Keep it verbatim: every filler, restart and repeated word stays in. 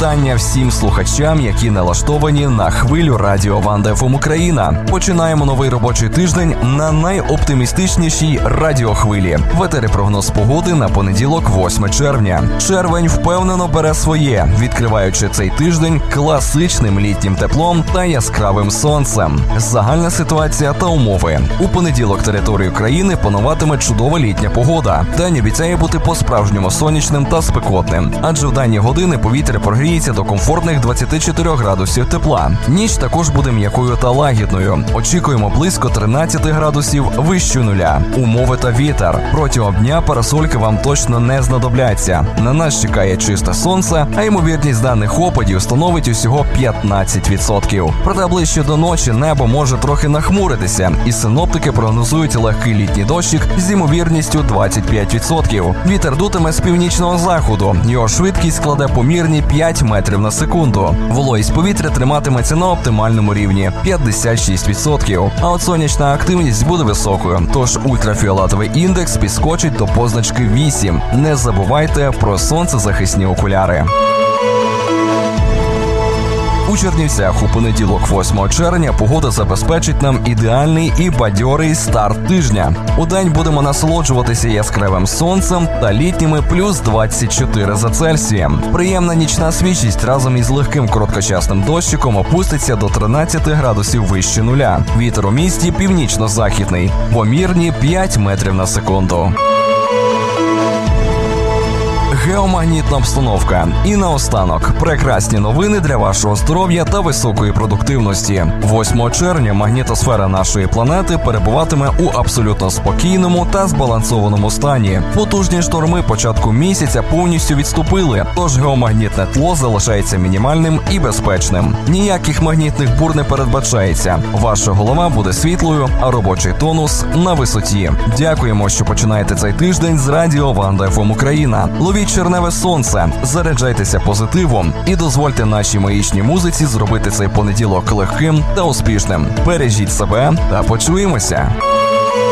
вітання всім слухачам, які налаштовані на хвилю радіо Ванда еф ем Україна. Починаємо новий робочий тиждень на найоптимістичнішій радіохвилі. В етері прогноз погоди на понеділок, восьме червня. Червень впевнено бере своє, відкриваючи цей тиждень класичним літнім теплом та яскравим сонцем. Загальна ситуація та умови. У понеділок територію країни пануватиме чудова літня погода. День обіцяє бути по-справжньому сонячним та спекотним, адже в дані години повітря прогріється до комфортних двадцяти чотирьох градусів тепла. Ніч також буде м'якою та лагідною. Очікуємо близько тринадцяти градусів вище нуля. Умови та вітер. Протягом дня парасольки вам точно не знадобляться. На нас чекає чисте сонце, а ймовірність даних опадів становить усього п'ятнадцять відсотків. Проте ближче до ночі небо може трохи нахмуритися, і синоптики прогнозують легкий літній дощик з ймовірністю двадцять п'ять відсотків. Вітер дутиме з північного заходу. Його швидкість складе помірні п'ять метрів на секунду. Вологість повітря триматиметься на оптимальному рівні – п'ятдесят шість відсотків. А от сонячна активність буде високою, тож ультрафіолетовий індекс підскочить до позначки вісім. Не забувайте про сонцезахисні окуляри. У Чернівцях у понеділок, восьмого червня, погода забезпечить нам ідеальний і бадьорий старт тижня. Удень будемо насолоджуватися яскравим сонцем та літніми плюс двадцять чотири за Цельсієм. Приємна нічна свіжість разом із легким короткочасним дощиком опуститься до тринадцяти градусів вище нуля. Вітер у місті північно-західний, помірні п'ять метрів на секунду. Геомагнітна обстановка. І наостанок, прекрасні новини для вашого здоров'я та високої продуктивності. восьмого червня магнітосфера нашої планети перебуватиме у абсолютно спокійному та збалансованому стані. Потужні шторми початку місяця повністю відступили, тож геомагнітне тло залишається мінімальним і безпечним. Ніяких магнітних бур не передбачається. Ваша голова буде світлою, а робочий тонус на висоті. Дякуємо, що починаєте цей тиждень з радіо Ванда еф ем Україна. Ловіть черневе сонце, заряджайтеся позитивом і дозвольте нашій магічній музиці зробити цей понеділок легким та успішним. Бережіть себе та почуємося!